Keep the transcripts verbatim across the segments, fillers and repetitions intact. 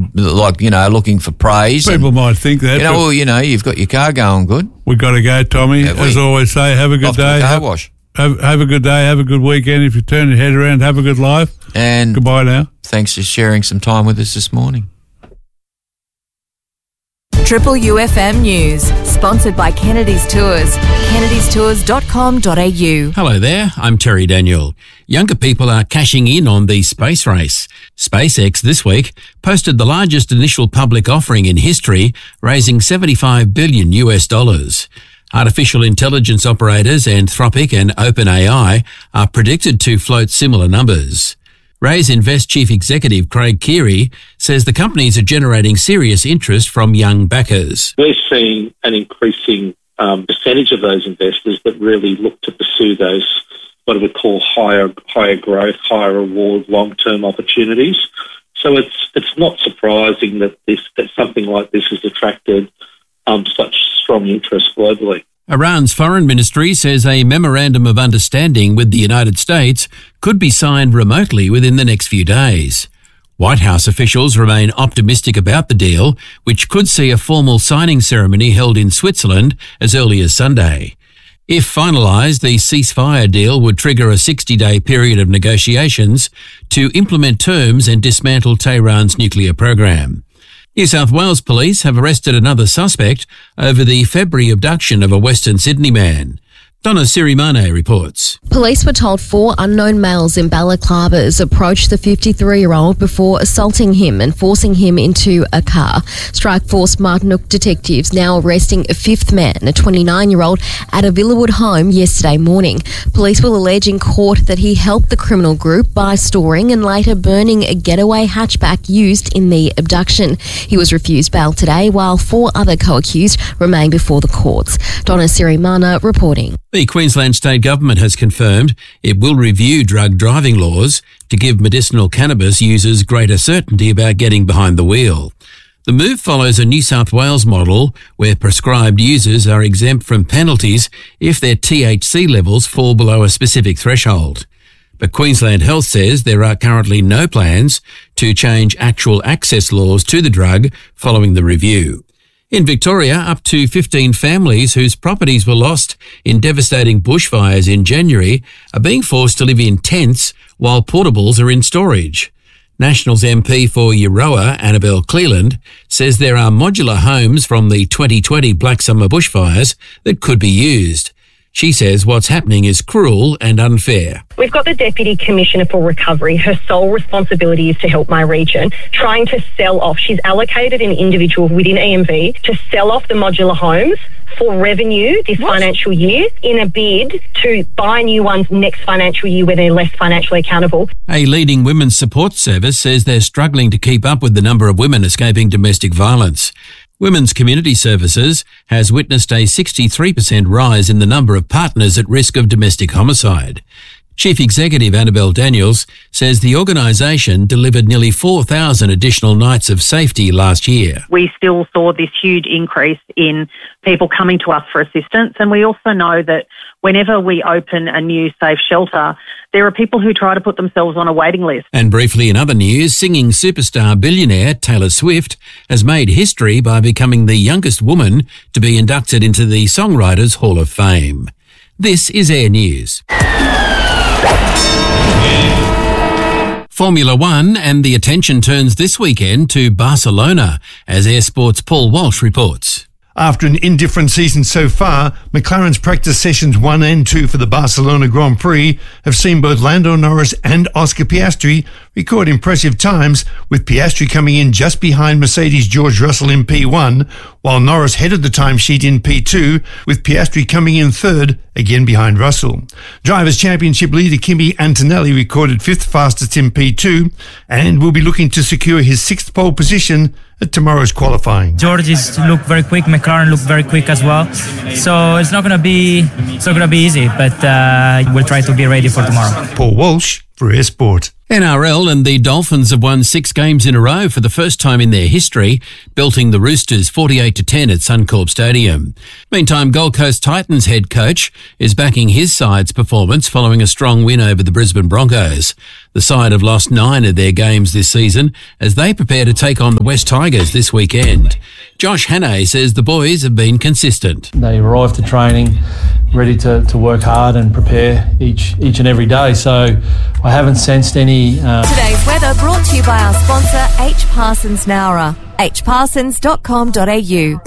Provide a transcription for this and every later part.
like, you know, looking for praise. People and, might think that. You know, well, you know, you've got your car going good. We've got to go, Tommy. Have As we? I always say, have a good Off to day. the car Have, wash. have, have a good day. Have a good weekend. If you turn your head around, have a good life. And goodbye now. Thanks for sharing some time with us this morning. Triple U F M News, sponsored by Kennedy's Tours, kennedys tours dot com dot a u. Hello there, I'm Terry Daniel. Younger people are cashing in on the space race. SpaceX this week posted the largest initial public offering in history, raising seventy-five billion U S dollars. Artificial intelligence operators Anthropic and OpenAI are predicted to float similar numbers. Raise Invest Chief Executive Craig Keary says the companies are generating serious interest from young backers. We're seeing an increasing um, percentage of those investors that really look to pursue those, what I would call higher higher growth, higher reward, long-term opportunities. So it's it's not surprising that this that something like this has attracted um, such strong interest globally. Iran's foreign ministry says a memorandum of understanding with the United States could be signed remotely within the next few days. White House officials remain optimistic about the deal, which could see a formal signing ceremony held in Switzerland as early as Sunday. If finalised, the ceasefire deal would trigger a sixty-day period of negotiations to implement terms and dismantle Tehran's nuclear program. New South Wales police have arrested another suspect over the February abduction of a Western Sydney man. Donna Sirimane reports. Police were told four unknown males in balaclavas approached the fifty-three-year-old before assaulting him and forcing him into a car. Strikeforce Martinuk detectives now arresting a fifth man, a twenty-nine-year-old, at a Villawood home yesterday morning. Police will allege in court that he helped the criminal group by storing and later burning a getaway hatchback used in the abduction. He was refused bail today, while four other co-accused remain before the courts. Donna Sirimana reporting. The Queensland State Government has confirmed it will review drug driving laws to give medicinal cannabis users greater certainty about getting behind the wheel. The move follows a New South Wales model where prescribed users are exempt from penalties if their T H C levels fall below a specific threshold. But Queensland Health says there are currently no plans to change actual access laws to the drug following the review. In Victoria, up to fifteen families whose properties were lost in devastating bushfires in January are being forced to live in tents while portables are in storage. Nationals M P for Euroa, Annabelle Cleland, says there are modular homes from the twenty twenty Black Summer bushfires that could be used. She says what's happening is cruel and unfair. We've got the Deputy Commissioner for Recovery. Her sole responsibility is to help my region, trying to sell off. She's allocated an individual within E M V to sell off the modular homes for revenue this what? financial year in a bid to buy new ones next financial year where they're less financially accountable. A leading women's support service says they're struggling to keep up with the number of women escaping domestic violence. Women's Community Services has witnessed a sixty-three percent rise in the number of partners at risk of domestic homicide. Chief Executive Annabelle Daniels says the organisation delivered nearly four thousand additional nights of safety last year. We still saw this huge increase in people coming to us for assistance, and we also know that whenever we open a new safe shelter, there are people who try to put themselves on a waiting list. And briefly in other news, singing superstar billionaire Taylor Swift has made history by becoming the youngest woman to be inducted into the Songwriters Hall of Fame. This is Air News. Formula One, and the attention turns this weekend to Barcelona, as Air Sport's Paul Walsh reports. After an indifferent season so far, McLaren's practice sessions one and two for the Barcelona Grand Prix have seen both Lando Norris and Oscar Piastri record impressive times, with Piastri coming in just behind Mercedes' George Russell in P one, while Norris headed the timesheet in P two, with Piastri coming in third, again behind Russell. Drivers' Championship leader Kimi Antonelli recorded fifth fastest in P two and will be looking to secure his sixth pole position at tomorrow's qualifying. George is look very quick. McLaren looked very quick as well. So it's not gonna be it's not gonna be easy, but uh, we'll try to be ready for tomorrow. Paul Walsh for Air Sport. N R L and the Dolphins have won six games in a row for the first time in their history, belting the Roosters forty-eight to ten at Suncorp Stadium. Meantime, Gold Coast Titans head coach is backing his side's performance following a strong win over the Brisbane Broncos. The side have lost nine of their games this season as they prepare to take on the West Tigers this weekend. Josh Hannay says the boys have been consistent. They arrive to training ready to, to work hard and prepare each each and every day. So I haven't sensed any... Uh... Today's weather brought to you by our sponsor, H. Parsons Nowra. h parsons dot com dot a u.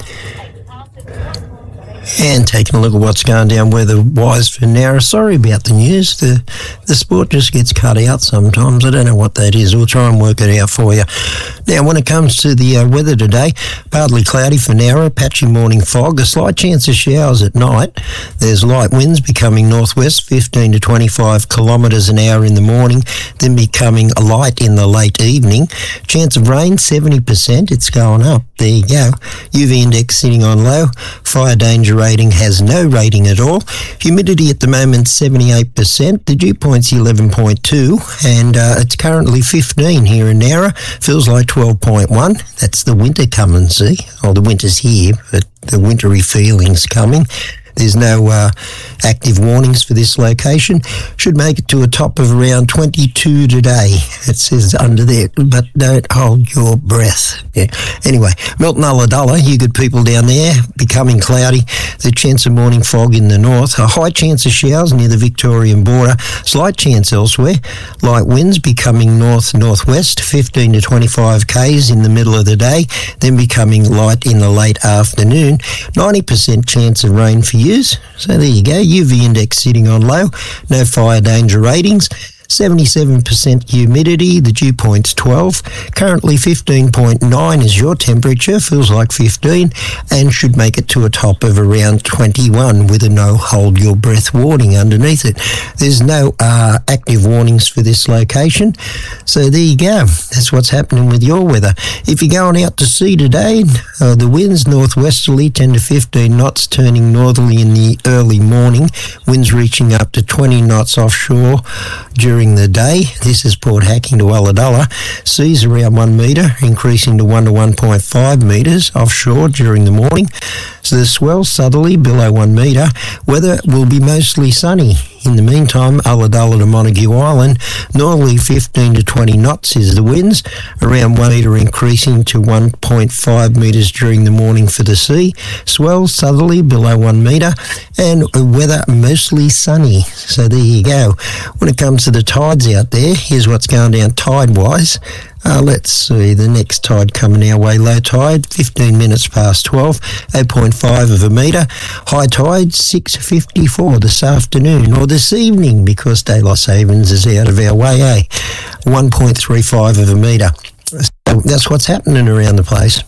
And taking a look at what's going down weather-wise for Nowra. Sorry about the news. The the sport just gets cut out sometimes. I don't know what that is. We'll try and work it out for you. Now, when it comes to the uh, weather today, partly cloudy for Nowra, patchy morning fog, a slight chance of showers at night. There's light winds becoming northwest, fifteen to twenty-five kilometres an hour in the morning, then becoming light in the late evening. Chance of rain, seventy percent. It's going up. There you go. U V index sitting on low. Fire danger rating has no rating at all. Humidity at the moment, seventy-eight percent. The dew point's eleven point two, and uh, it's currently fifteen here in Nowra. Feels like twelve point one. That's the winter coming, see? Oh, the winter's here, but the wintry feeling's coming. There's no uh, active warnings for this location. Should make it to a top of around twenty-two today. It says under there, but don't hold your breath. Yeah. Anyway, Milton Ulladulla, you good people down there, becoming cloudy. The chance of morning fog in the north. A high chance of showers near the Victorian border. Slight chance elsewhere. Light winds becoming north-northwest, fifteen to twenty-five k's in the middle of the day, then becoming light in the late afternoon. ninety percent chance of rain for you. So there you go, U V index sitting on low, no fire danger ratings, seventy-seven percent humidity, the dew point's twelve, currently fifteen point nine is your temperature, feels like fifteen, and should make it to a top of around twenty-one with a no hold your breath warning underneath it. There's no uh, active warnings for this location, so there you go, that's what's happening with your weather. If you're going out to sea today, uh, the winds northwesterly ten to fifteen knots, turning northerly in the early morning, winds reaching up to twenty knots offshore during the day. This is Port Hacking to Ulladulla. Seas around one metre, increasing to one to one point five metres offshore during the morning. So the swell southerly below one metre. Weather will be mostly sunny. In the meantime, Ulladulla to Montague Island, northerly fifteen to twenty knots is the winds, around one metre increasing to one point five metres during the morning for the sea. Swell southerly below one metre, and weather mostly sunny. So there you go. When it comes to the tides out there, here's what's going down tide-wise. Uh, let's see, the next tide coming our way, low tide, fifteen minutes past twelve, eight point five of a metre. High tide, six fifty-four this afternoon, or this evening, because daylight savings is out of our way, eh? one point three five of a metre. So that's what's happening around the place.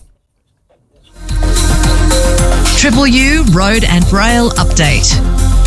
Triple U Road and Rail Update.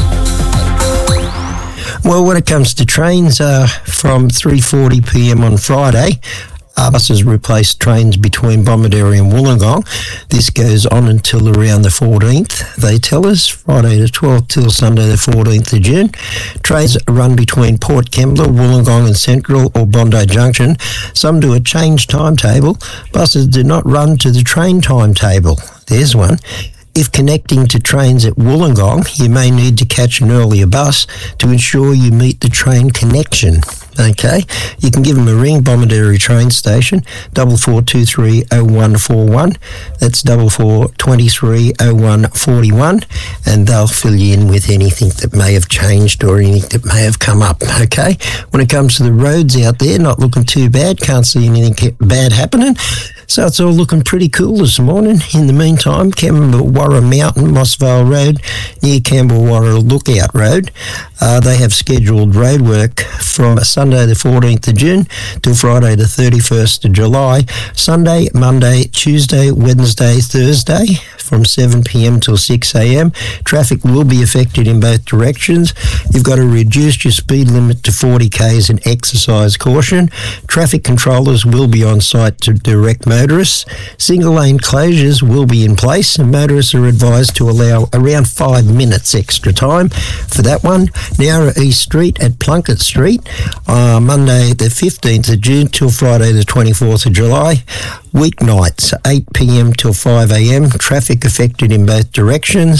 Well, when it comes to trains, uh, from three forty p m on Friday, uh, buses replaced trains between Bomaderry and Wollongong. This goes on until around the fourteenth, they tell us, Friday the twelfth till Sunday the fourteenth of June. Trains run between Port Kembla, Wollongong and Central or Bondi Junction. Some do a change timetable. Buses do not run to the train timetable. There's one. If connecting to trains at Wollongong, you may need to catch an earlier bus to ensure you meet the train connection. Okay, you can give them a ring, Bomaderry train station, double four two three oh one four one. That's double four twenty three oh one forty one, and they'll fill you in with anything that may have changed or anything that may have come up. Okay, when it comes to the roads out there, not looking too bad. Can't see anything bad happening. So it's all looking pretty cool this morning. In the meantime, Campbell-Warra Mountain, Mossvale Road, near Campbell-Warra Lookout Road, uh, they have scheduled road work from Sunday the fourteenth of June till Friday the thirty-first of July. Sunday, Monday, Tuesday, Wednesday, Thursday from seven p m till six a m. Traffic will be affected in both directions. You've got to reduce your speed limit to forty k's and exercise caution. Traffic controllers will be on site to direct motorists. Single lane closures will be in place, and motorists are advised to allow around five minutes extra time for that one. Nowra East Street at Plunkett Street, uh, Monday the fifteenth of June till Friday the twenty-fourth of July. Weeknights, eight p m till five a m. Traffic affected in both directions.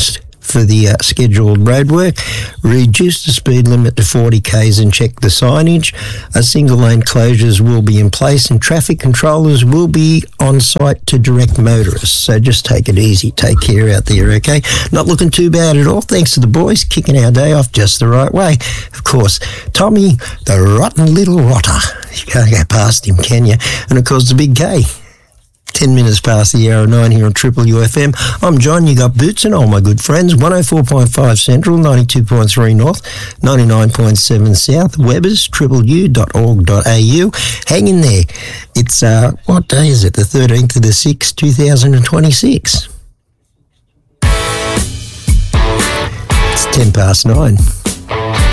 for the uh, scheduled roadwork. Reduce the speed limit to forty kays and check the signage. A single lane closures will be in place and traffic controllers will be on site to direct motorists. So just take it easy. Take care out there, okay? Not looking too bad at all. Thanks to the boys kicking our day off just the right way. Of course, Tommy, the rotten little rotter. You can't go past him, can you? And of course, the big K. Ten minutes past the hour nine here on Triple U F M. I'm John. You got Boots and all my good friends. one oh four point five Central, ninety-two point three North, ninety-nine point seven South. Webbers, triple u dot org dot a u. Hang in there. It's, uh, what day is it? The thirteenth of the sixth, two thousand twenty-six. It's ten past nine.